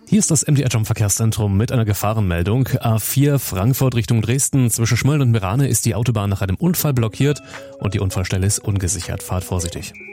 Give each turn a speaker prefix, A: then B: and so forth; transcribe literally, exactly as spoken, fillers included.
A: Hier ist das M D R-Jump-Verkehrszentrum mit einer Gefahrenmeldung. A vier Frankfurt Richtung Dresden. Zwischen Schmölln und Merane ist die Autobahn nach einem Unfall blockiert und die Unfallstelle ist ungesichert. Fahrt vorsichtig.